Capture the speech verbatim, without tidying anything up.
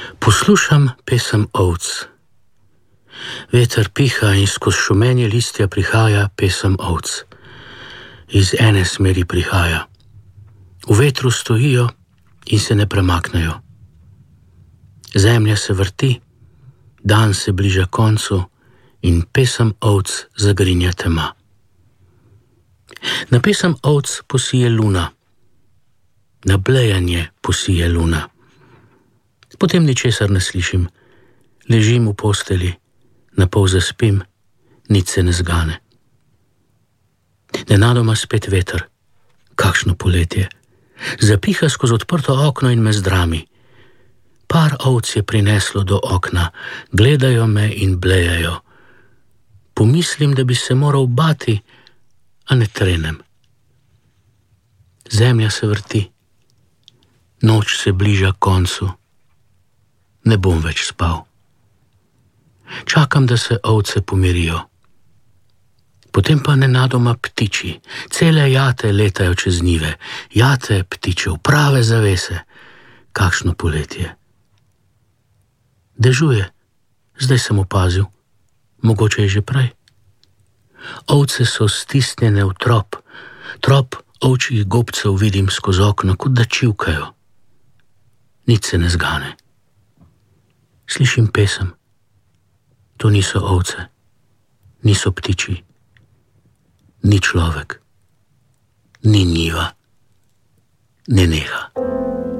Poslušam pesem ovc. Veter piha in skozi šumenje listja prihaja pesem ovc. Iz ene smeri prihaja. V vetru stojijo in se ne premaknejo. Zemlja se vrti, dan se bliža koncu in pesem ovc zagrinja tema. Na pesem ovc posije luna, na blejanje posije luna. Potem ničesar ne slišim, ležim v posteli, napol zaspim, nič se ne zgane. Nenadoma spet veter, kakšno poletje, zapiha skozi odprto okno in me zdrami. Par ovc je prineslo do okna, gledajo me in blejajo. Pomislim, da bi se moral bati, a ne trenem. Zemlja se vrti, noč se bliža koncu. Ne bom več spal. Čakam, da se ovce pomirijo. Potem pa nenadoma ptiči, cele jate letajo čez njive, jate ptičev, prave zavese. Kakšno poletje. Dežuje, zdaj sem opazil, mogoče je že prej. Ovce so stisnjene v trop, trop ovčjih gobcev vidim skozi okno, kot da čivkajo. Nič se ne zgane. Slišim pesem. To niso ovce, niso ptiči, ni človek, ni njiva, ne neha.